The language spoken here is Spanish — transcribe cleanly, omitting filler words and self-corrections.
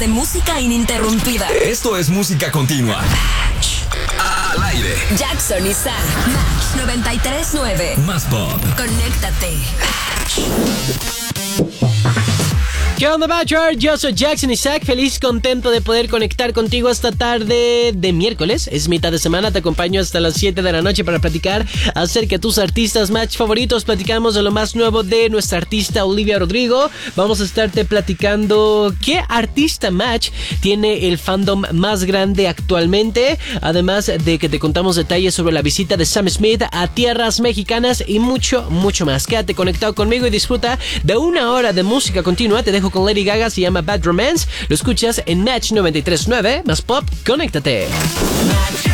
de música ininterrumpida. Esto es música continua. Al aire. Jackson y Sa. Match 93.9. Más pop. Conéctate. ¿Qué onda, Matcher? Yo soy Jackson Isaac, feliz, contento de poder conectar contigo esta tarde de miércoles. Es mitad de semana, te acompaño hasta las 7 de la noche para platicar acerca de tus artistas Match favoritos. Platicamos de lo más nuevo de nuestra artista Olivia Rodrigo. Vamos a estarte platicando qué artista Match tiene el fandom más grande actualmente. Además de que te contamos detalles sobre la visita de Sam Smith a tierras mexicanas y mucho, mucho más. Quédate conectado conmigo y disfruta de una hora de música continua. Te dejo con Lady Gaga, se llama Bad Romance. Lo escuchas en Match 93.9, más pop, conéctate.